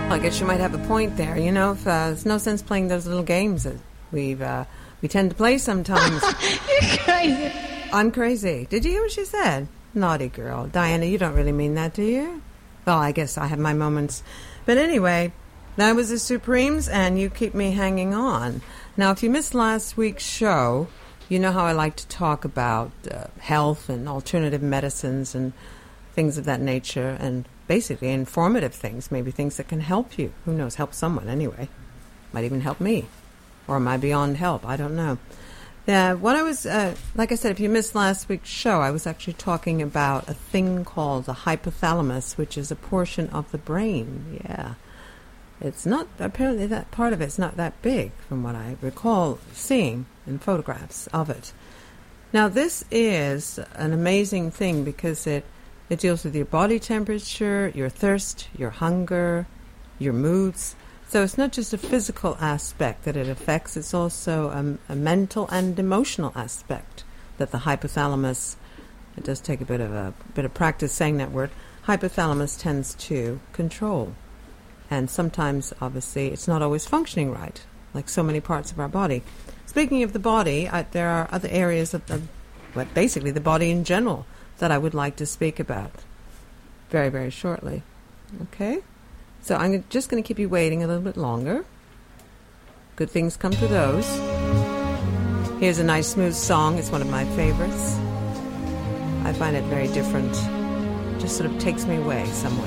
I guess you might have a point there. You know, if, there's no sense playing those little games that we tend to play sometimes. You're crazy. I'm crazy. Did you hear what she said? Naughty girl. Diana, you don't really mean that, do you? Well, I guess I have my moments. But anyway, that was the Supremes, and you keep me hanging on. Now, if you missed last week's show, you know how I like to talk about health and alternative medicines and things of that nature, and basically informative things, maybe things that can help you. Who knows, help someone anyway. Might even help me. Or am I beyond help? I don't know. What I was, like I said, if you missed last week's show, I was actually talking about a thing called the hypothalamus, which is a portion of the brain. Yeah. It's not, apparently that part of it's not that big from what I recall seeing in photographs of it. Now, this is an amazing thing because it deals with your body temperature, your thirst, your hunger, your moods. So it's not just a physical aspect that it affects, it's also a mental and emotional aspect that the hypothalamus, it does take a bit of practice saying that word, hypothalamus tends to control. And sometimes, obviously, it's not always functioning right, like so many parts of our body. Speaking of the body, there are other areas of basically the body in general that I would like to speak about very, very shortly. Okay? So I'm just going to keep you waiting a little bit longer. Good things come to those. Here's a nice, smooth song. It's one of my favorites. I find it very different. Just sort of takes me away somewhere.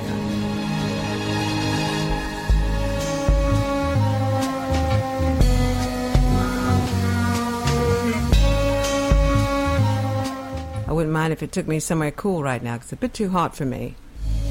I wouldn't mind if it took me somewhere cool right now, because it's a bit too hot for me.